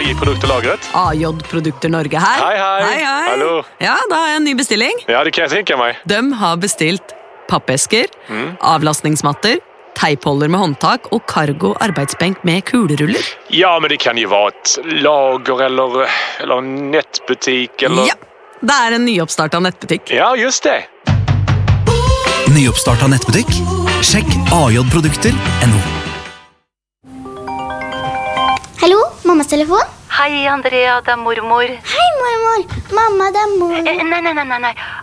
i produktlagret. AJ Produkter Norge her. Hei. Hallo. Ja, da har jeg en ny bestilling. Ja, det kan jeg tenke meg. De har bestilt pappesker, avlastningsmatter, teipholder med håndtak og cargo arbeidsbenk med kuleruller. Ja, men det kan jo være et lager eller nettbutikk eller... Ja, det er en nyoppstartet nettbutikk. Ja, just det. Nyoppstartet nettbutikk? Sjekk ajprodukter.no. Hallo, mammas telefon? Hei, Andrea, det er mormor. Hei, mormor. Mamma, det er mor. Nei.